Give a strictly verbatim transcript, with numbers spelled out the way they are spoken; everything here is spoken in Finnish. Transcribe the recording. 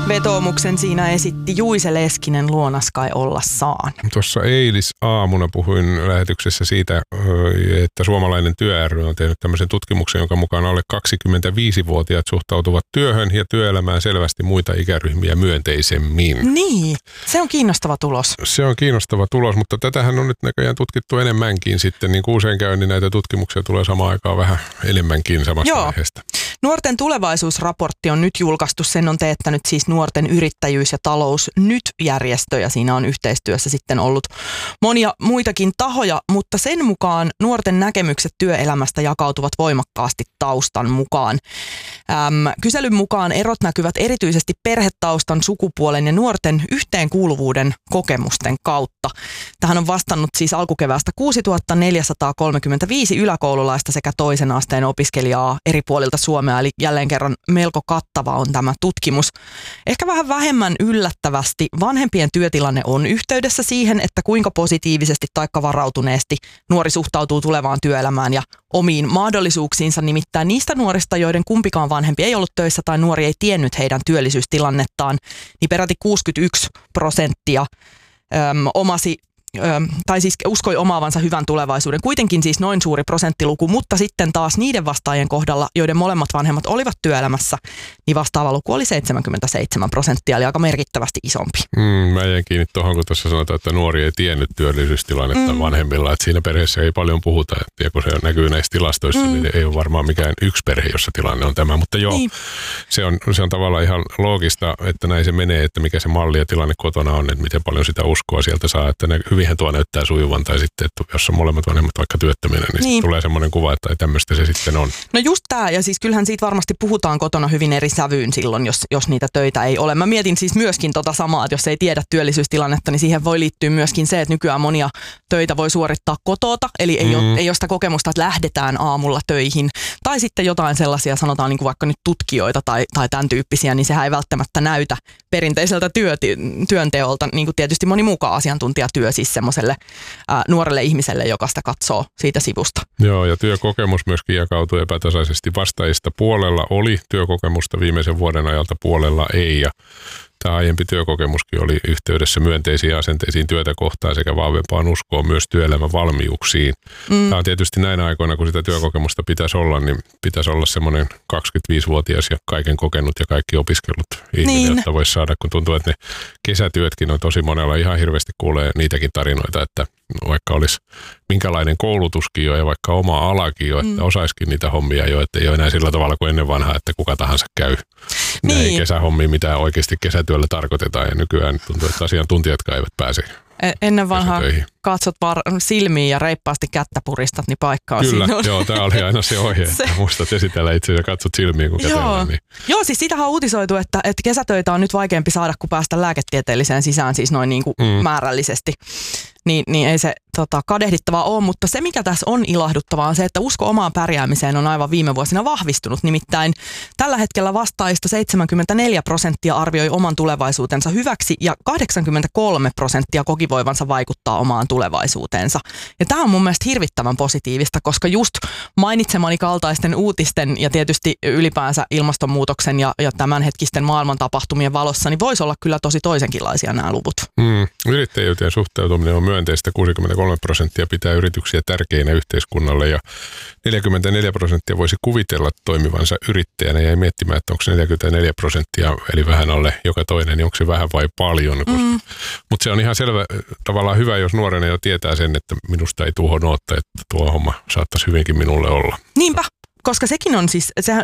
Vetoomuksen siinä esitti Juise Leskinen Luonas kai olla saan. Tuossa eilisaamuna puhuin lähetyksessä siitä, että suomalainen työ ry on tehnyt tämmöisen tutkimuksen, jonka mukaan alle kaksikymmentäviisivuotiaat suhtautuvat työhön ja työelämään selvästi muita ikäryhmiä myönteisemmin. Niin, se on kiinnostava tulos. Se on kiinnostava tulos, mutta tätähän on nyt näköjään tutkittu enemmänkin sitten. Niin kuin usein käy, niin näitä tutkimuksia tulee samaan aikaan vähän enemmänkin samasta Joo. aiheesta. Nuorten tulevaisuusraportti on nyt julkaistu. Sen on teettänyt siis Nuorten yrittäjyys- ja talous nyt-järjestö, ja siinä on yhteistyössä sitten ollut monia muitakin tahoja, mutta sen mukaan nuorten näkemykset työelämästä jakautuvat voimakkaasti taustan mukaan. Äm, kyselyn mukaan erot näkyvät erityisesti perhetaustan, sukupuolen ja nuorten yhteenkuuluvuuden kokemusten kautta. Tähän on vastannut siis alkukeväästä kuusituhatta neljäsataakolmekymmentäviisi yläkoululaista sekä toisen asteen opiskelijaa eri puolilta Suomea, eli jälleen kerran melko kattava on tämä tutkimus. Ehkä vähän vähemmän yllättävästi vanhempien työtilanne on yhteydessä siihen, että kuinka positiivisesti taikka varautuneesti nuori suhtautuu tulevaan työelämään ja omiin mahdollisuuksiinsa. Nimittäin niistä nuorista, joiden kumpikaan vanhempi ei ollut töissä tai nuori ei tiennyt heidän työllisyystilannettaan, niin peräti kuusikymmentäyksi prosenttia öm, omasi tai siis uskoi omaavansa hyvän tulevaisuuden. Kuitenkin siis noin suuri prosenttiluku, mutta sitten taas niiden vastaajien kohdalla, joiden molemmat vanhemmat olivat työelämässä, niin vastaava luku oli seitsemänkymmentäseitsemän prosenttia, eli aika merkittävästi isompi. Mm, mä jäin kiinni tuohon, kun tuossa sanotaan, että nuori ei tiennyt työllisyystilannetta mm. vanhemmilla, että siinä perheessä ei paljon puhuta, ja kun se näkyy näissä tilastoissa, mm. niin ei ole varmaan mikään yksi perhe, jossa tilanne on tämä, mutta joo, niin. se, on, se on tavallaan ihan loogista, että näin se menee, että mikä se malli ja tilanne kotona on, että miten paljon sitä uskoa sieltä saa, että ne hyvinhän tuo näyttää sujuvan, tai sitten, että jos on molemmat vanhemmat vaikka työttöminä, niin, niin. tulee semmoinen kuva, että ei tämmöistä se sitten on. No just tämä, ja siis kyllähän siitä varmasti puhutaan kotona hyvin eri sävyyn silloin, jos, jos niitä töitä ei ole. Mä mietin siis myöskin tota samaa, että jos ei tiedä työllisyystilannetta, niin siihen voi liittyä myöskin se, että nykyään monia töitä voi suorittaa kotota, eli ei, mm. ole, ei ole sitä kokemusta, että lähdetään aamulla töihin, tai sitten jotain sellaisia, sanotaan niin kuin vaikka nyt tutkijoita tai, tai tämän tyyppisiä, niin sehän ei välttämättä näytä perinteiseltä työ, työnteolta, niin kuin tietysti moni muukaan asiantuntijatyö siis semmoiselle ää, nuorelle ihmiselle, joka sitä katsoo siitä sivusta. Joo, ja työkokemus myöskin jakautuu epätasaisesti. Vastaajista puolella oli työkokemusta viimeisen vuoden ajalta, puolella ei, ja tämä aiempi työkokemuskin oli yhteydessä myönteisiin asenteisiin työtä kohtaan sekä vahvempaan uskoon myös työelämän valmiuksiin. Mm. Tämä on tietysti näinä aikoina, kun sitä työkokemusta pitäisi olla, niin pitäisi olla semmoinen kaksikymmentäviisivuotias ja kaiken kokenut ja kaikki opiskellut ihminen, niin. jotta voisi saada, kun tuntuu, että ne kesätyötkin on tosi monella. Ihan hirveästi kuulee niitäkin tarinoita, että vaikka olisi minkälainen koulutuskin jo ja vaikka oma alakin jo, että mm. osaisikin niitä hommia jo, että ei ole enää sillä tavalla kuin ennen vanhaa, että kuka tahansa käy. Niin. Ei kesähommia, mitä oikeasti kesätyöllä tarkoitetaan, ja nykyään tuntuu, että asiantuntijatkaan eivät pääse ennen vanhaa katsot vaan silmiin ja reippaasti kättä puristat, niin paikka on Kyllä, siinä. joo, tämä oli aina se ohje, että se. muistat esitellä itse ja katsot silmiin, kun kätellään. Niin. Joo, siis sitähän on uutisoitu, että, että kesätöitä on nyt vaikeampi saada, kun päästä lääketieteelliseen sisään, siis noin niin kuin mm. määrällisesti. Niin, niin ei se tota, kadehdittavaa ole, mutta se mikä tässä on ilahduttavaa on se, että usko omaan pärjäämiseen on aivan viime vuosina vahvistunut. Nimittäin tällä hetkellä vastaajista seitsemänkymmentäneljä prosenttia arvioi oman tulevaisuutensa hyväksi ja kahdeksankymmentäkolme prosenttia koki voivansa vaikuttaa omaan tulevaisuuteensa. Ja tämä on mun mielestä hirvittävän positiivista, koska just mainitsemani kaltaisten uutisten ja tietysti ylipäänsä ilmastonmuutoksen ja, ja tämänhetkisten maailman tapahtumien valossa, niin voisi olla kyllä tosi toisenkinlaisia nämä luvut. Mm, yrittäjyyteen suhteutuminen on myönteistä. kuusikymmentäkolme prosenttia pitää yrityksiä tärkeinä yhteiskunnalle ja neljäkymmentäneljä prosenttia voisi kuvitella toimivansa yrittäjänä ja miettimään, että onko neljäkymmentäneljä prosenttia eli vähän alle joka toinen, niin onko se vähän vai paljon. Mm. Mutta se on ihan selvä, tavallaan hyvä, jos nuorena jo tietää sen, että minusta ei tuohon odottaa, että tuo homma saattaisi hyvinkin minulle olla. Niinpä. Koska sekin on siis, sehän